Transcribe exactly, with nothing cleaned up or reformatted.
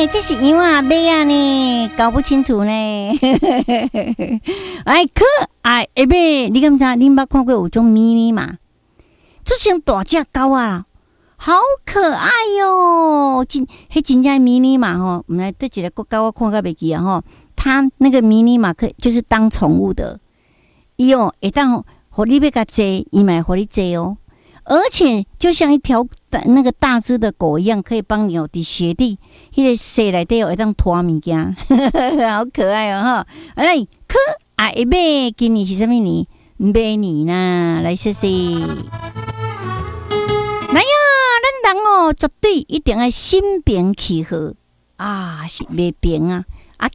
哎，这是羊啊马啊呢，搞不清楚呢。哎，可爱哎呗，你敢知？你捌看过有种迷你嘛？这像大只狗啊，好可爱哟！真，迄真正迷你嘛吼，我们来对一个国家我看个袂记啊吼，它那个迷你马可以就是当宠物的，伊哦会当互你要甲坐，伊嘛会互你坐哦。而且就像一条那个大只的狗一样，可以帮你哦伫雪地，迄个雪内底哦会当拖物件，好可爱哦哈！来，可爱一马，今年是什么年？马年啦，来谢谢。来呀，咱人哦，绝对一定要心平气和啊，是袂平啊。